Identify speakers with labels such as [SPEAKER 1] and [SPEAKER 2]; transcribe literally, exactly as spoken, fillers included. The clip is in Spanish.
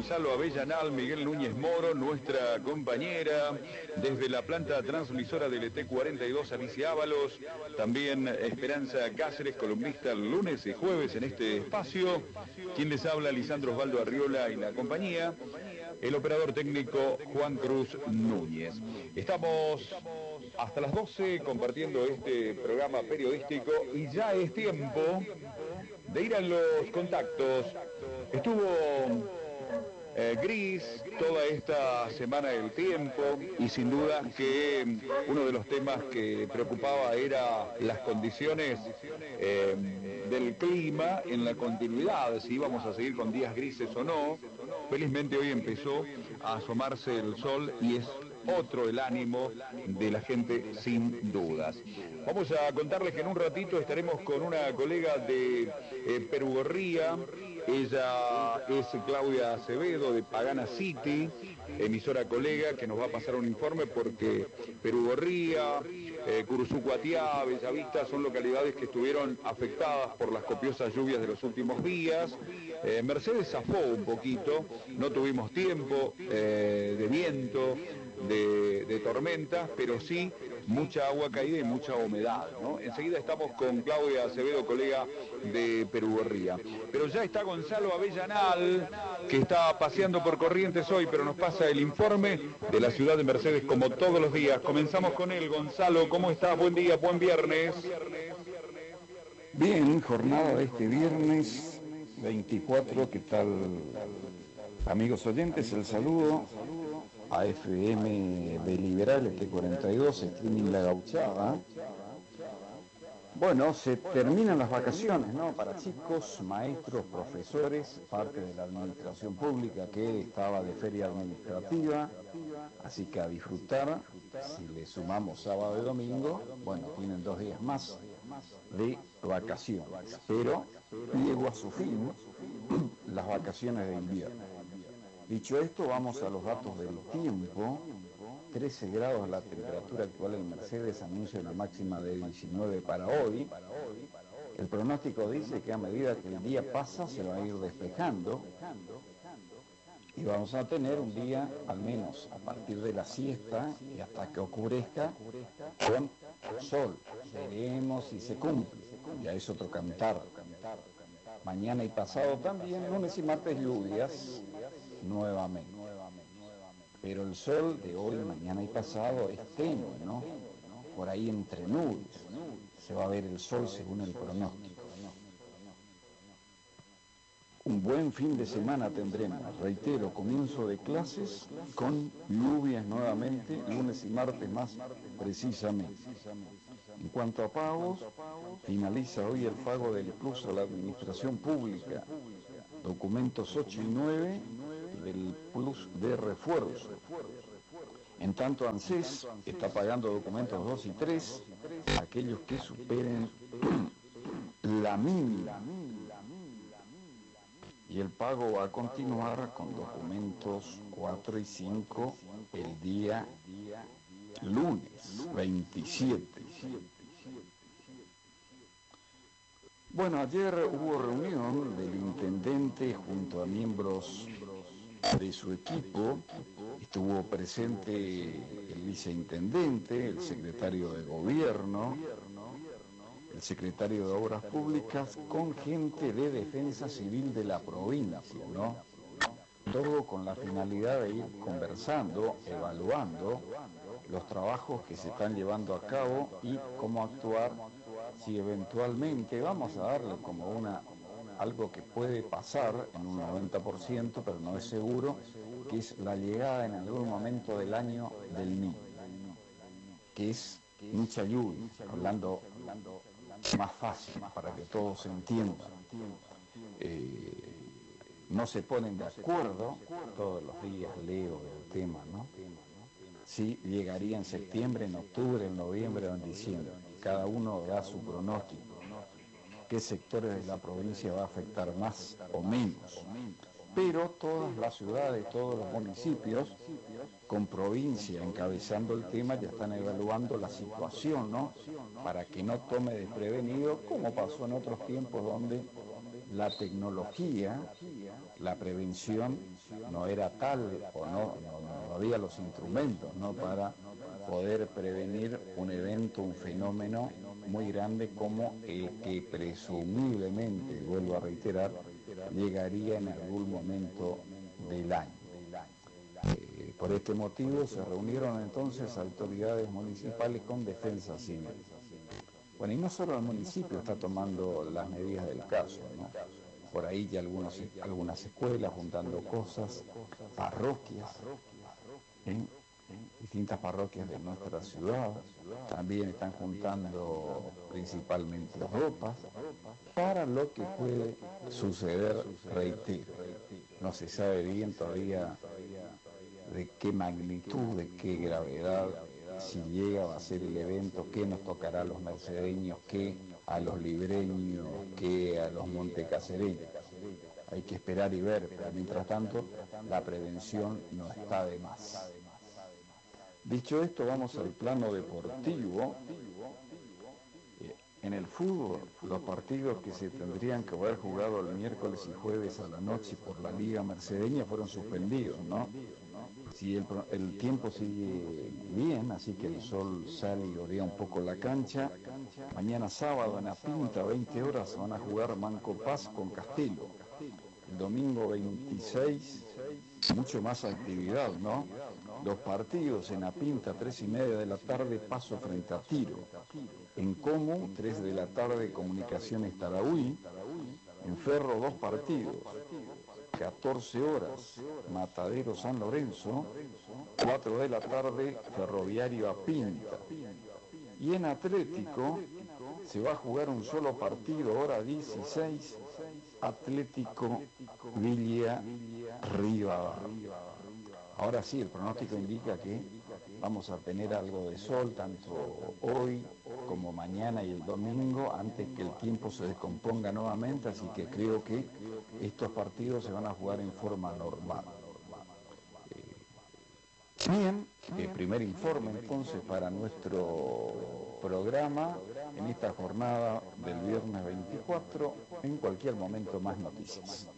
[SPEAKER 1] Gonzalo Avellanal, Miguel Núñez Moro, nuestra compañera, desde la planta transmisora del E T cuarenta y dos, Alicia Ábalos, también Esperanza Cáceres, columnista lunes y jueves en este espacio, quien les habla, Lisandro Osvaldo Arriola y la compañía, el operador técnico Juan Cruz Núñez. Estamos hasta las doce compartiendo este programa periodístico y ya es tiempo de ir a los contactos. Estuvo eh, gris toda esta semana del tiempo y sin duda que uno de los temas que preocupaba era las condiciones eh, del clima en la continuidad, si íbamos a seguir con días grises o no. Felizmente hoy empezó a asomarse el sol y es otro el ánimo de la gente sin dudas. Vamos a contarles que en un ratito estaremos con una colega de eh, Perugorría. Ella es Claudia Acevedo de Pagana City, emisora colega, que nos va a pasar un informe porque Perugorría, eh, Curuzucuatiá, Bellavista son localidades que estuvieron afectadas por las copiosas lluvias de los últimos días. Eh, Mercedes zafó un poquito, no tuvimos tiempo eh, de viento, de, de tormentas, pero sí mucha agua caída y mucha humedad, ¿no? Enseguida estamos con Claudia Acevedo, colega de Perugorría. Pero ya está Gonzalo Avellanal, que está paseando por Corrientes hoy, pero nos pasa el informe de la ciudad de Mercedes como todos los días. Comenzamos con él. Gonzalo, ¿cómo estás? Buen día, buen viernes.
[SPEAKER 2] Bien, jornada de este viernes veinticuatro, ¿qué tal? Amigos oyentes, el saludo a F M de Liberal, E T cuarenta y dos, streaming La Gauchada. Bueno, se terminan las vacaciones, ¿no? Para chicos, maestros, profesores, parte de la administración pública que estaba de feria administrativa, así que a disfrutar. Si le sumamos sábado y domingo, bueno, tienen dos días más de vacaciones, pero llegó a su fin las vacaciones de invierno. Dicho esto, vamos a los datos del tiempo. trece grados la temperatura actual en Mercedes, anuncia una máxima de diecinueve para hoy. El pronóstico dice que a medida que el día pasa se va a ir despejando y vamos a tener un día, al menos a partir de la siesta y hasta que oscurezca, con sol. Veremos si se cumple, ya es otro cantar. Mañana y pasado también, lunes y martes lluvias nuevamente. Pero el sol de hoy, mañana y pasado es tenue, ¿no? Por ahí entre nubes se va a ver el sol según el pronóstico. Un buen fin de semana tendremos, reitero, comienzo de clases con lluvias nuevamente, lunes y martes más precisamente. En cuanto a pagos, finaliza hoy el pago del plus a la administración pública, documentos ocho y nueve del plus de refuerzo. En tanto, ANSES está pagando documentos dos y tres, aquellos que superen la mínima. Y el pago va a continuar con documentos cuatro y cinco el día lunes veintisiete. Bueno, ayer hubo reunión del intendente junto a miembros de su equipo. Estuvo presente el viceintendente, el secretario de gobierno, el secretario de Obras Públicas, con gente de Defensa Civil de la provincia, ¿no? Todo con la finalidad de ir conversando, evaluando los trabajos que se están llevando a cabo y cómo actuar si eventualmente, vamos a darle como una algo que puede pasar en un noventa por ciento, pero no es seguro, que es la llegada en algún momento del año del Niño, que es mucha lluvia, hablando más fácil para que todos se entiendan. Eh, no se ponen de acuerdo, todos los días leo el tema, ¿no? Si llegaría en septiembre, en octubre, en noviembre o en diciembre. Cada uno da su pronóstico. Qué sectores de la provincia va a afectar más o menos. Pero todas las ciudades, todos los municipios, con provincia encabezando el tema, ya están evaluando la situación, ¿no? Para que no tome desprevenido, como pasó en otros tiempos donde la tecnología, la prevención no era tal o no, no, no había los instrumentos, ¿no?, para poder prevenir un evento, un fenómeno muy grande como el que presumiblemente, vuelvo a reiterar, llegaría en algún momento del año. Eh, por este motivo se reunieron entonces autoridades municipales con defensa civil. Bueno, y no solo el municipio está tomando las medidas del caso, ¿no? Por ahí ya algunos, algunas escuelas juntando cosas, parroquias, ¿eh? distintas parroquias de nuestra ciudad también están juntando principalmente ropas para lo que puede suceder, reitero. No se sabe bien todavía de qué magnitud, de qué gravedad, si llega a ser el evento, qué nos tocará a los mercedeños, qué a los libreños, qué a los montecasereños. Hay que esperar y ver, pero mientras tanto la prevención no está de más. Dicho esto, vamos al plano deportivo. En el fútbol, los partidos que se tendrían que haber jugado el miércoles y jueves a la noche por la Liga Mercedeña fueron suspendidos, ¿no? Si el, el tiempo sigue bien, así que el sol sale y orea un poco la cancha, mañana sábado en la Pinta, veinte horas, se van a jugar Manco Paz con Castelo. El domingo veintiséis, mucho más actividad, ¿no? Los partidos en la Pinta, tres y media de la tarde, Paso frente a Tiro. En Como, tres de la tarde, Comunicaciones Tarahui. En Ferro, dos partidos. catorce horas, Matadero San Lorenzo. cuatro de la tarde, Ferroviario a Pinta. Y en Atlético se va a jugar un solo partido, hora dieciséis, Atlético Villa Rivadavia. Ahora sí, el pronóstico indica que vamos a tener algo de sol tanto hoy como mañana y el domingo, antes que el tiempo se descomponga nuevamente, así que creo que estos partidos se van a jugar en forma normal. Eh, bien, el primer informe entonces para nuestro programa en esta jornada del viernes veinticuatro, en cualquier momento más noticias.